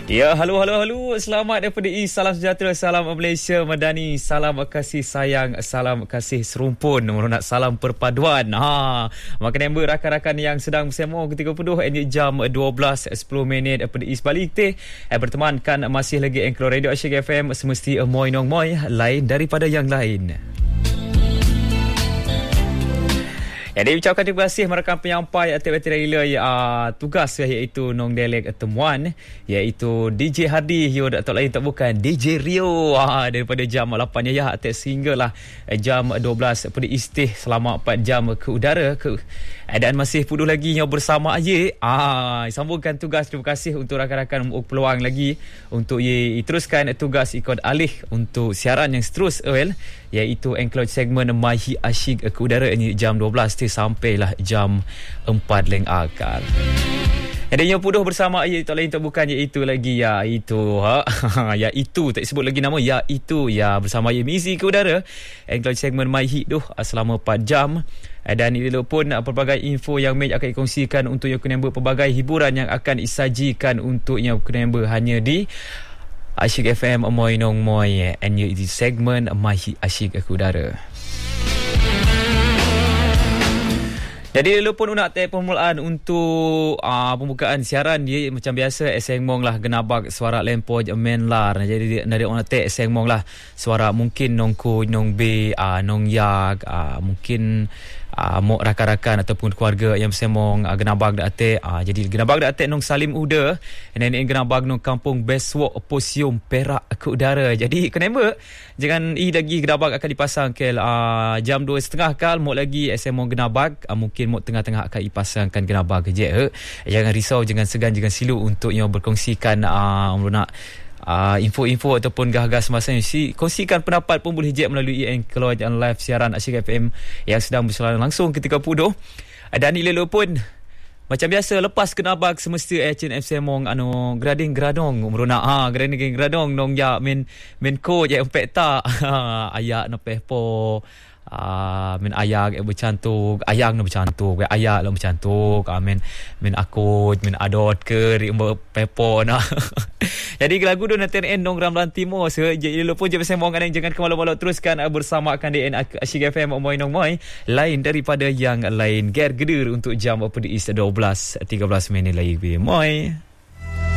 Ya, halo. Selamat daripada salam sejahtera, salam Malaysia Madani, salam kasih sayang, salam kasih serumpun, meronak salam perpaduan. Maka member rakan-rakan yang sedang bersama ketika penuh ini jam 12.10 daripada East Bali teh bertemankan masih lagi Angklo Radio Asyik FM semesti moy nong moy lain daripada yang lain. Jadi ucapkan terima kasih merakam penyampai aktiviti tugas iaitu nong delek temuan iaitu DJ Hardi tak lain tak bukan DJ Rio daripada jam 8 ya sehinggalah jam 12 pada istih selama 4 jam ke udara dan masih puduh lagi yang bersama sambungkan tugas. Terima kasih untuk rakan-rakan peluang lagi untuk teruskan tugas ikut alih untuk siaran yang seterusnya iaitu enclosed segmen Mahi Asyik ke udara ini jam 12 sampailah jam 4 leng akal. Jadi yang puduh bersama tak lain tak bukan iaitu lagi iaitu tak sebut lagi nama iaitu bersama Mizi ke udara enclosed segmen Mahi tu selama 4 jam. Dan ini pun pelbagai info yang Mej akan dikongsikan untuk yang kena pelbagai hiburan yang akan disajikan untuk yang kena hanya di Asyik FM Moy Nong Moy and di segmen Mahi Asyik ke udara. Jadi dulu pun nak permulaan untuk pembukaan siaran dia macam biasa Sengmong lah genabak suara lempo menlar. Jadi dari orang Sengmong lah suara mungkin nongku nong B nong yak mungkin mok rakan-rakan ataupun keluarga yang semong genabag dak jadi genabag dak nong Salim Uda dan genabag nong kampung Beswok Posium Perak ke udara. Jadi kenapa jangan lagi genabag akan dipasang ke jam 2.30 kal mok lagi semong genabag mungkin mok tengah-tengah akan dipasangkan genabag je. Jangan risau, jangan segan, jangan silu untuk yang berkongsikan nak info-info ataupun gah-gah semasa ini. Kongsikan pendapat pun boleh je melalui Enclosed live siaran Asyik FM yang sedang bersiaran langsung ketika puduh. Dan ini pun macam biasa lepas kenabak semesta HNF Semong grading-gradong meronak grading-gradong nong min ko je empek tak ayak no pepo min ayak bercantuk ayang no bercantuk ayak lo bercantuk min akut min adot ke rimba pepo na. Jadi lagu tu nanti nong Ramlan Timur jadi lo pun je bersama dengan jangan kemalu-malu teruskan bersama akan di Asyik FM Moy Nong Moy lain daripada yang lain ger gedir untuk jam pada 12:13 lagi moy.